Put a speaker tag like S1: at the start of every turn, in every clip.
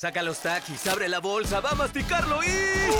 S1: Saca los taquis, abre la bolsa, va a masticarlo y...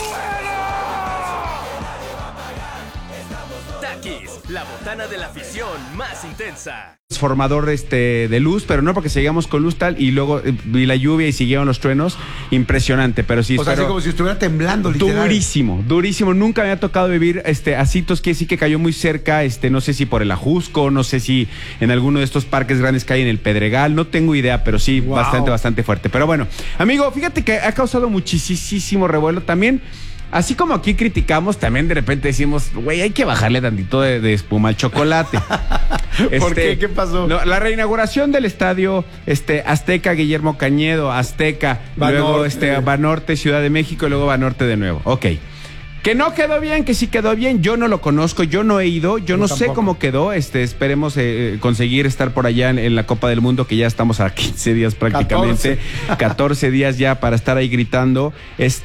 S1: Taquis, la botana de la afición más intensa.
S2: Formador de luz, pero no porque seguíamos con luz tal y luego vi la lluvia y siguieron los truenos, impresionante, pero sí.
S3: O sea, así como si estuviera temblando, literal.
S2: Durísimo, durísimo, nunca me había tocado vivir así, que sí que cayó muy cerca, no sé si por el Ajusco, no sé si en alguno de estos parques grandes que hay en el Pedregal, no tengo idea, pero sí, wow, bastante fuerte. Pero bueno, amigo, fíjate que ha causado muchísimo revuelo también. Así como aquí criticamos, también de repente decimos, güey, hay que bajarle tantito de espuma al chocolate.
S3: ¿Por qué? ¿Qué pasó?
S2: No, la reinauguración del estadio Azteca, Guillermo Cañedo, Azteca, luego Banorte, Ciudad de México, y luego Banorte de nuevo. Ok. Que no quedó bien, que sí quedó bien. Yo no lo conozco, yo no he ido, yo no sé cómo quedó. Esperemos conseguir estar por allá en la Copa del Mundo, que ya estamos a 15 días prácticamente. 14 días ya para estar ahí gritando.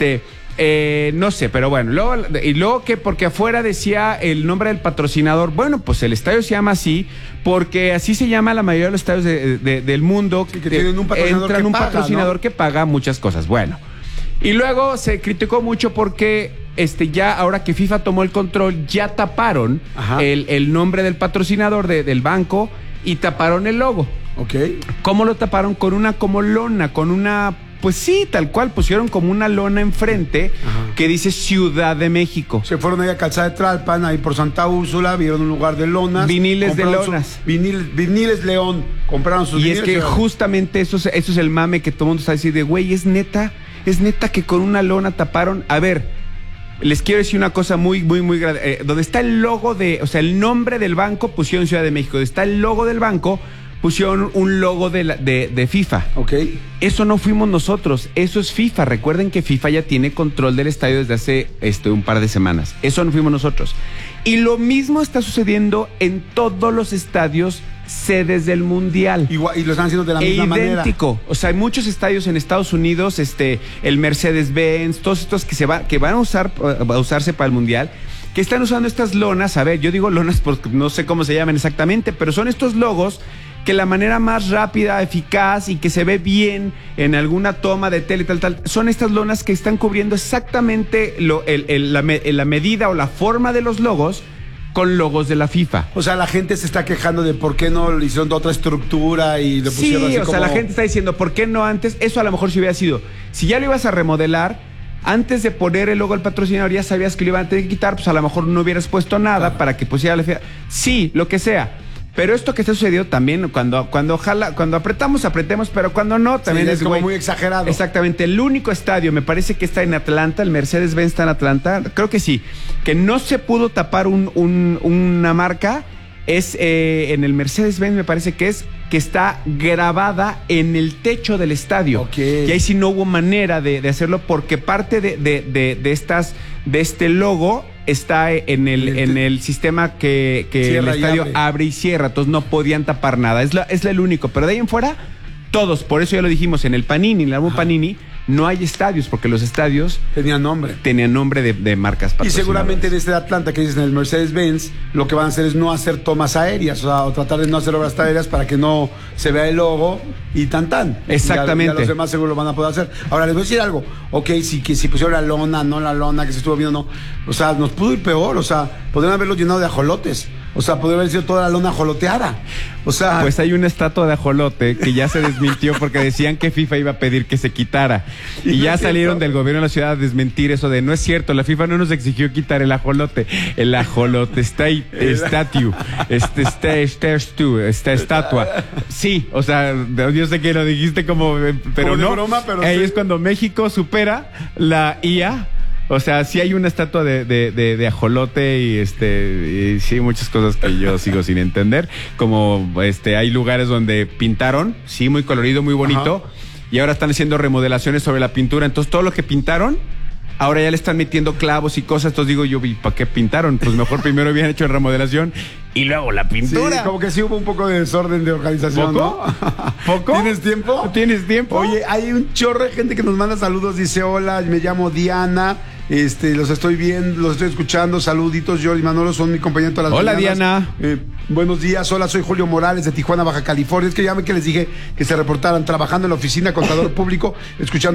S2: No sé, pero bueno, luego que porque afuera decía el nombre del patrocinador. Bueno, pues el estadio se llama así porque así se llama la mayoría de los estadios del mundo,
S3: que tienen un patrocinador
S2: que paga muchas cosas. Bueno, y luego se criticó mucho porque ya ahora que FIFA tomó el control, ya taparon el nombre del patrocinador del banco y taparon el logo.
S3: Ok.
S2: ¿Cómo lo taparon? Con una como lona, con una... Pues sí, tal cual, pusieron como una lona enfrente que dice Ciudad de México.
S3: Se fueron ahí a Calzada de Tlalpan, ahí por Santa Úrsula, vieron un lugar de lonas.
S2: Viniles de lonas.
S3: Viniles León, compraron sus viniles.
S2: Y es que justamente eso es el mame que todo el mundo está diciendo de, güey, es neta que con una lona taparon. A ver, les quiero decir una cosa muy grande. Donde está el logo el nombre del banco, pusieron Ciudad de México. Donde está el logo del banco, pusieron un logo de FIFA.
S3: Ok.
S2: Eso no fuimos nosotros, eso es FIFA. Recuerden que FIFA ya tiene control del estadio desde hace un par de semanas. Eso no fuimos nosotros. Y lo mismo está sucediendo en todos los estadios sedes del Mundial.
S3: Igual, y lo están haciendo de la misma manera.
S2: Idéntico. O sea, hay muchos estadios en Estados Unidos, el Mercedes-Benz, todos estos que van a usarse para el Mundial, que están usando estas lonas. A ver, yo digo lonas porque no sé cómo se llaman exactamente, pero son estos logos que la manera más rápida, eficaz y que se ve bien en alguna toma de tele tal, son estas lonas que están cubriendo exactamente la medida o la forma de los logos con logos de la FIFA.
S3: O sea, la gente se está quejando de por qué no le hicieron de otra estructura y le pusieron así como...
S2: la gente está diciendo, ¿por qué no antes? Eso a lo mejor si hubiera sido, si ya lo ibas a remodelar, antes de poner el logo del patrocinador ya sabías que lo iban a tener que quitar, pues a lo mejor no hubieras puesto nada para que pusiera la FIFA. Sí, lo que sea. Pero esto que está sucediendo también, cuando apretemos, pero cuando no, también
S3: es como muy exagerado.
S2: Exactamente. El único estadio, me parece que está en Atlanta, el Mercedes-Benz está en Atlanta, creo que sí, que no se pudo tapar una marca, es en el Mercedes-Benz, me parece que está grabada en el techo del estadio.
S3: Okay.
S2: Y ahí sí no hubo manera de hacerlo porque parte de este logo está en el sistema que el estadio abre y cierra, entonces no podían tapar nada. Es el único, pero de ahí en fuera, todos, por eso ya lo dijimos, en el Panini, en el álbum Panini, no hay estadios, porque los estadios
S3: tenían nombre
S2: de marcas patrocinadoras.
S3: Y seguramente en de Atlanta, que dices en el Mercedes-Benz, lo que van a hacer es no hacer tomas aéreas, o tratar de no hacer obras aéreas para que no se vea el logo y tan.
S2: Exactamente.
S3: Ya los demás seguro lo van a poder hacer. Ahora les voy a decir algo. Ok, que si pusieron la lona, no la lona, que se estuvo viendo, no. O sea, nos pudo ir peor. O sea, podrían haberlo llenado de ajolotes. O sea, podría haber sido toda la lona ajoloteada. O sea...
S2: Pues hay una estatua de ajolote que ya se desmintió porque decían que FIFA iba a pedir que se quitara. Y ya salieron del gobierno de la ciudad a desmentir eso de no es cierto, la FIFA no nos exigió quitar el ajolote. El ajolote esta estatua. Sí, o sea, yo sé que lo dijiste como pero
S3: como
S2: no.
S3: De broma, pero
S2: ahí
S3: sí.
S2: Es cuando México supera la IA. O sea, sí hay una estatua de ajolote y sí, muchas cosas que yo sigo sin entender. Como hay lugares donde pintaron, sí, muy colorido, muy bonito. Ajá. Y ahora están haciendo remodelaciones sobre la pintura. Entonces todo lo que pintaron, ahora ya le están metiendo clavos y cosas. Entonces digo yo, ¿para qué pintaron? Pues mejor primero habían hecho remodelación y luego la pintura.
S3: Sí, como que sí hubo un poco de desorden de organización,
S2: ¿Poco?
S3: ¿no?
S2: ¿Poco?
S3: ¿Tienes tiempo?
S2: ¿Tienes tiempo?
S3: Oye, hay un chorro de gente que nos manda saludos. Dice, hola, me llamo Diana. Los estoy viendo, los estoy escuchando. Saluditos, yo y Manolo son mi compañero todas las
S2: Hola,
S3: mañanas.
S2: Diana.
S3: Buenos días, hola, soy Julio Morales de Tijuana, Baja California. Es que ya ven que les dije que se reportaran trabajando en la oficina, contador público, escuchando